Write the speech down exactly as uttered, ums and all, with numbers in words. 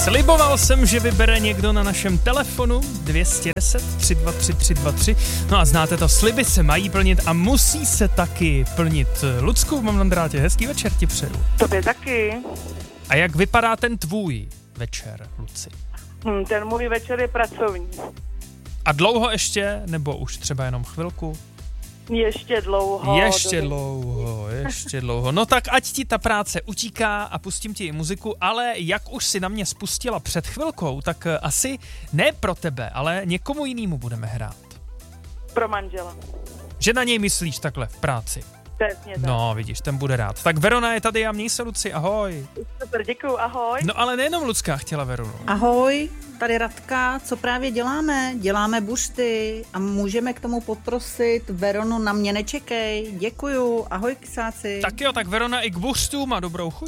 Sliboval jsem, že vybere někdo na našem telefonu dvě stě deset tři dva tři tři dva tři. No a znáte to, sliby se mají plnit a musí se taky plnit. Lucku, mám na drátě, hezký večer ti přeju. Tobě taky. A jak vypadá ten tvůj večer, Luci? Hm, ten můj večer je pracovní. A dlouho ještě, nebo už třeba jenom chvilku? Ještě dlouho. Ještě dlouho, ještě dlouho. No tak ať ti ta práce utíká a pustím ti i muziku, ale jak už si na mě spustila před chvilkou, tak asi ne pro tebe, ale někomu jinému budeme hrát. Pro manžela. Že na něj myslíš takhle v práci. Přesně tak. No, vidíš, ten bude rád. Tak Verona je tady a měj se, Luci, ahoj. Super, děkuju, ahoj. No ale nejenom Lucka chtěla Veronu. Ahoj, tady Radka, co právě děláme? Děláme bušty a můžeme k tomu poprosit Veronu Na mě nečekej. Děkuju, ahoj kysáci. Tak jo, tak Verona i k buřtům a dobrou chuť.